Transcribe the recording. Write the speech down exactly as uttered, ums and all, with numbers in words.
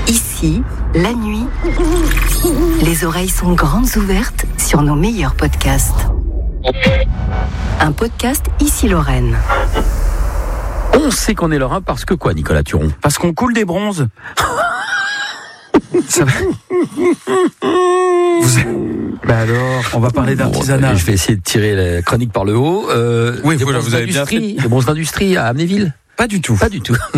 Ici, la nuit, les oreilles sont grandes ouvertes sur nos meilleurs podcasts. Un podcast Ici Lorraine. On sait qu'on est lorrain parce que quoi, Nicolas Turon? Parce qu'on coule des bronzes. Ça va. Vous... Bah alors, on va parler d'artisanat. Bon, je vais essayer de tirer la chronique par le haut. Euh, oui, voilà, vous avez bien fait. Les bronzes d'industrie à Amnéville? Pas du tout. Pas du tout.